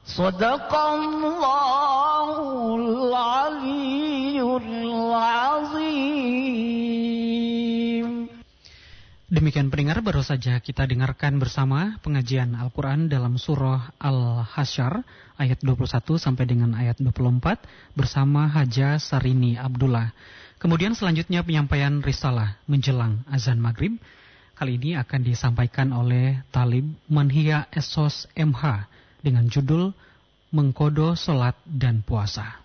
Shadaqallahul aliyyul azim. Demikian pendengar, baru saja kita dengarkan bersama pengajian Al-Quran dalam surah Al-Hasyr ayat 21 sampai dengan ayat 24 bersama Haja Sarini Abdullah. Kemudian selanjutnya penyampaian risalah menjelang azan maghrib. Kali ini akan disampaikan oleh Talib Manhia Esos MH dengan judul Mengkodo Salat dan Puasa.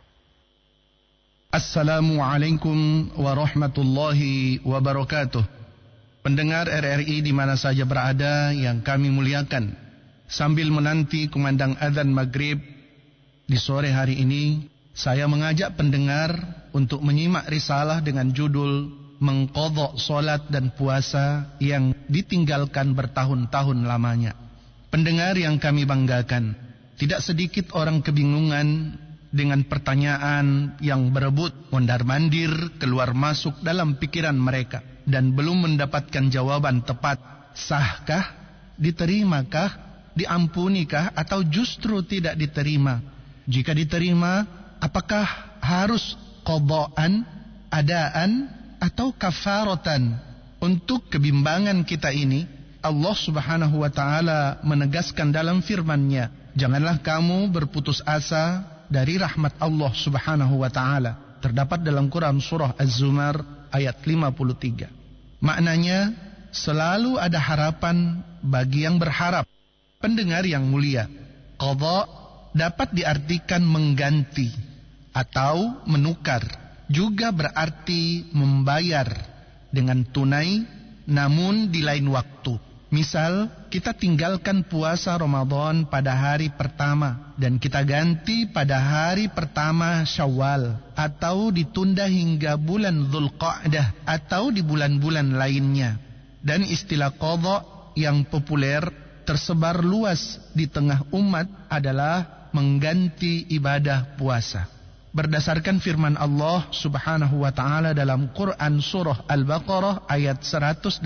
Assalamualaikum warahmatullahi wabarakatuh. Pendengar RRI di mana saja berada yang kami muliakan, sambil menanti kumandang azan maghrib di sore hari ini, saya mengajak pendengar untuk menyimak risalah dengan judul Mengqadha Salat dan Puasa yang ditinggalkan bertahun-tahun lamanya. Pendengar yang kami banggakan, tidak sedikit orang kebingungan dengan pertanyaan yang berebut mondar-mandir keluar masuk dalam pikiran mereka dan belum mendapatkan jawaban tepat. Sahkah? Diterimakah? Diampunikah? Atau justru tidak diterima? Jika diterima, apakah harus qadaan, adaan, atau kafaratan? Untuk kebimbangan kita ini, Allah Subhanahu wa ta'ala menegaskan dalam firman-Nya, janganlah kamu berputus asa dari rahmat Allah Subhanahu wa ta'ala. Terdapat dalam Quran surah Az-Zumar ayat 53. Maknanya, selalu ada harapan bagi yang berharap. Pendengar yang mulia, qadha dapat diartikan mengganti atau menukar. Juga berarti membayar dengan tunai namun di lain waktu. Misal, kita tinggalkan puasa Ramadan pada hari pertama dan kita ganti pada hari pertama Syawal, atau ditunda hingga bulan Dzulqa'dah atau di bulan-bulan lainnya. Dan istilah qadha yang populer tersebar luas di tengah umat adalah mengganti ibadah puasa. Berdasarkan firman Allah Subhanahu wa ta'ala dalam Quran surah Al-Baqarah ayat 184.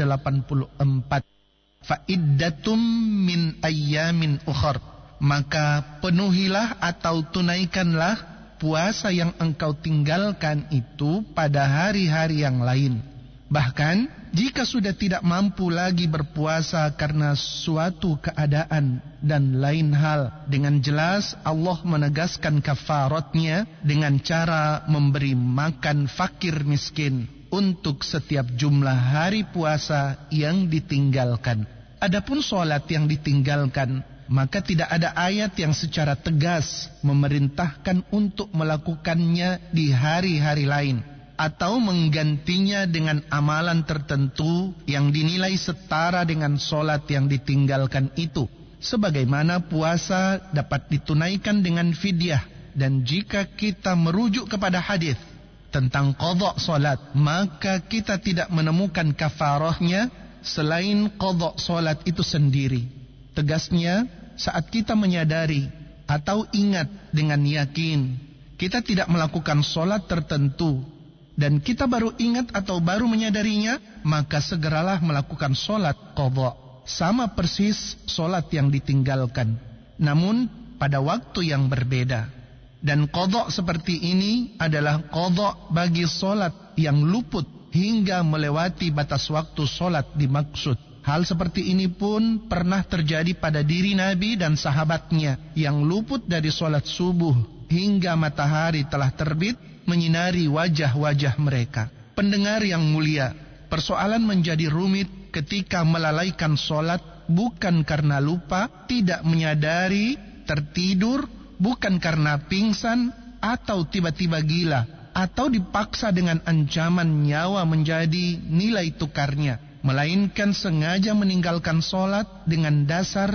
Fa'iddatum min ayyamin ukhar, maka penuhilah atau tunaikanlah puasa yang engkau tinggalkan itu pada hari-hari yang lain. Bahkan jika sudah tidak mampu lagi berpuasa karena suatu keadaan dan lain hal, dengan jelas Allah menegaskan kafaratnya dengan cara memberi makan fakir miskin untuk setiap jumlah hari puasa yang ditinggalkan. Adapun sholat yang ditinggalkan, maka tidak ada ayat yang secara tegas memerintahkan untuk melakukannya di hari-hari lain atau menggantinya dengan amalan tertentu yang dinilai setara dengan sholat yang ditinggalkan itu. Sebagaimana puasa dapat ditunaikan dengan fidyah, dan jika kita merujuk kepada hadis tentang qadha salat, maka kita tidak menemukan kafarahnya selain qadha salat itu sendiri. Tegasnya, saat kita menyadari atau ingat dengan yakin kita tidak melakukan salat tertentu dan kita baru ingat atau baru menyadarinya, maka segeralah melakukan salat qadha, sama persis salat yang ditinggalkan, namun pada waktu yang berbeda. Dan qadha seperti ini adalah qadha bagi solat yang luput hingga melewati batas waktu solat dimaksud. Hal seperti ini pun pernah terjadi pada diri Nabi dan sahabatnya yang luput dari solat subuh hingga matahari telah terbit menyinari wajah-wajah mereka. Pendengar yang mulia, persoalan menjadi rumit ketika melalaikan solat bukan karena lupa, tidak menyadari, tertidur, bukan karena pingsan atau tiba-tiba gila, atau dipaksa dengan ancaman nyawa menjadi nilai tukarnya, melainkan sengaja meninggalkan sholat dengan dasar